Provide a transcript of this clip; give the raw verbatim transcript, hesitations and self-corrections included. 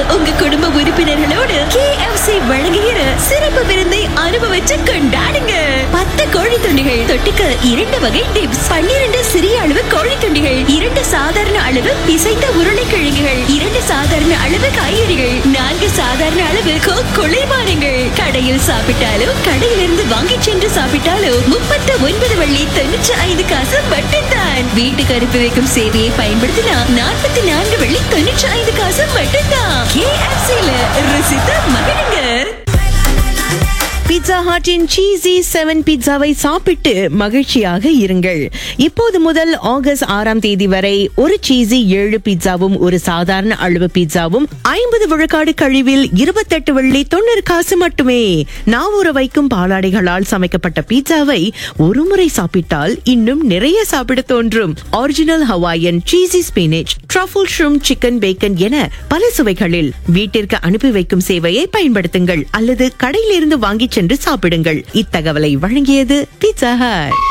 உங்க குடும்ப உறுப்பினர்களோடு K F C வழங்குகிற சிறப்பு விருந்தை அனுபவிச்சு கொண்டாடுங்க. பத்து கோழி துண்டிகள், தொட்டுக்க இரண்டு வகை டிப்ஸ், பன்னிரண்டு சிறிய அளவு கோழி துண்டிகள், இரண்டு சாதாரண அளவு பிசைந்த உருளைக்கிழங்குகள், இரண்டு சாதாரண அளவு காய்கறிகள், நான்கு சாதாரண அளவு கோக் குளிர்பானங்கள். கடையில் சாப்பிட்டாலோ கடையிலிருந்து வாங்கி சென்று சாப்பிட்டாலோ முப்பத்தி ஒன்பது வள்ளி தொண்ணூற்றி ஐந்து காசு மட்டும்தான். வீட்டுக்கு அனுப்பி வைக்கும் சேவையை பயன்படுத்தினா நாற்பத்தி நான்கு வள்ளி தொண்ணூற்றி ஐந்து காசு மட்டும்தான். கே எஃப் சி ல ருசித்து மகிழுங்க. பீட்சா ஹட்டின் சீசி செவன் பீட்சாவை சாப்பிட்டு மகிழ்ச்சியாக இருங்கள். இப்போது முதல் ஆகஸ்ட் ஆறாம் தேதி வரை ஒரு சீசி ஏழு பீட்சாவும் ஒரு சாதாரண அளவு பீட்சாவும் ஐம்பது விழுக்காடு கழிவில் இருபத்தெட்டு வெள்ளி தொண்ணூறு காசு மட்டுமே. நாவூர வைக்கும் பாலாடைகளால் சமைக்கப்பட்ட பீட்சாவை ஒரு முறை சாப்பிட்டால் இன்னும் நிறைய சாப்பிட தோன்றும். Original Hawaiian, சீசி spinach, truffle shroom, chicken, bacon என பல சுவைகளில் வீட்டிற்கு அனுப்பி வைக்கும் சேவையை பயன்படுத்துங்கள் அல்லது கடையிலிருந்து வாங்கி சென்று சாப்பிடுங்கள். இத்தகவலை வழங்கியது பீட்சா ஹட்.